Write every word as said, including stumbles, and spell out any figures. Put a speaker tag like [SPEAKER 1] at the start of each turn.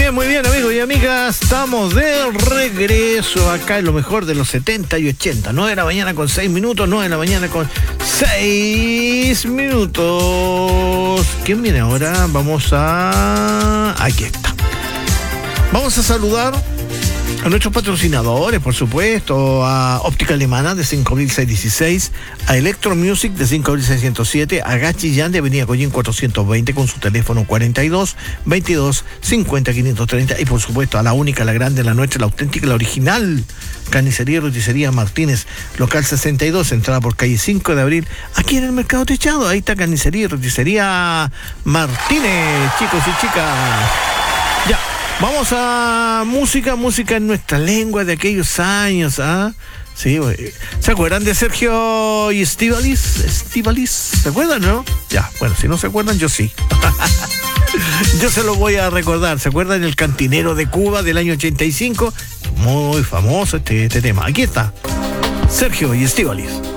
[SPEAKER 1] bien, muy bien, amigos y amigas. Estamos de regreso acá en lo mejor de los setenta y ochenta. nueve de la mañana con seis minutos, nueve de la mañana con seis minutos. ¿Quién viene ahora? Vamos a... Aquí está. Vamos a saludar a nuestros patrocinadores, por supuesto, a Óptica Alemana de cinco mil seiscientos dieciséis, a Electro Music de cinco mil seiscientos siete, a Gachillán de Avenida Collín cuatrocientos veinte con su teléfono cuarenta y dos, veintidós, cincuenta, quinientos treinta, y por supuesto a la única, la grande, la nuestra, la auténtica, la original, Carnicería y Roticería Martínez, local sesenta y dos, entrada por calle cinco de abril, aquí en el Mercado Techado. Ahí está Carnicería y Roticería Martínez, chicos y chicas. Ya. Vamos a música, música en nuestra lengua de aquellos años, ¿ah? Sí, ¿se acuerdan de Sergio y Estíbaliz? Estíbaliz, ¿se acuerdan, no? Ya, bueno, si no se acuerdan, yo sí. Yo se lo voy a recordar. ¿Se acuerdan El Cantinero de Cuba del año ochenta y cinco? Muy famoso este, este tema. Aquí está, Sergio y Estíbaliz.